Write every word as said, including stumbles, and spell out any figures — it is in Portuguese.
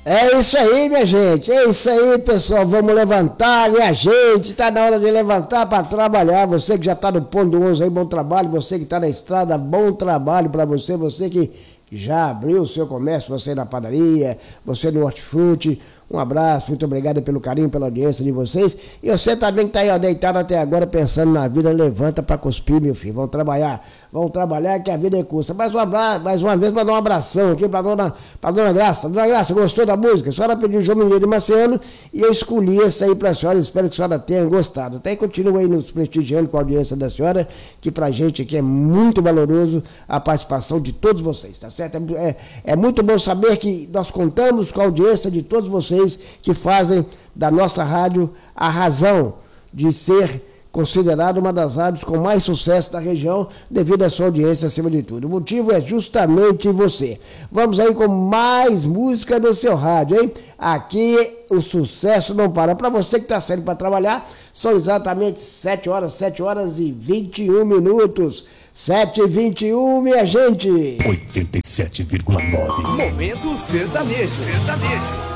É isso aí, minha gente, é isso aí, pessoal, vamos levantar, minha gente, tá na hora de levantar para trabalhar, você que já tá no ponto do onze aí, bom trabalho, você que tá na estrada, bom trabalho para você, você que já abriu o seu comércio, você na padaria, você no hortifruti, um abraço, muito obrigado pelo carinho, pela audiência de vocês. E você também que tá aí ó, deitado até agora pensando na vida, levanta para cuspir, meu filho. Vamos trabalhar, vamos trabalhar que a vida é curta. Mais uma, mais uma vez, mandar um abração aqui para dona, pra dona Graça. Dona Graça, gostou da música? A senhora pediu João Mineiro de Marciano e eu escolhi essa aí para a senhora. Espero que a senhora tenha gostado. Até continua aí nos prestigiando com a audiência da senhora, que pra gente aqui é muito valoroso a participação de todos vocês, tá certo? É, é muito bom saber que nós contamos com a audiência de todos vocês que fazem da nossa rádio a razão de ser considerada uma das rádios com mais sucesso da região, devido à sua audiência acima de tudo. O motivo é justamente você. Vamos aí com mais música no seu rádio, hein? Aqui o sucesso não para. Para você que está saindo para trabalhar, são exatamente sete horas, sete horas e vinte e um minutos. sete e vinte e um, minha gente. oitenta e sete vírgula nove. Momento sertanejo. Sertanejo.